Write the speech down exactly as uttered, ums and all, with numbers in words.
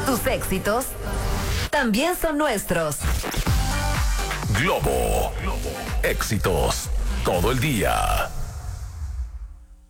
Tus éxitos también son nuestros. Globo. Éxitos todo el día.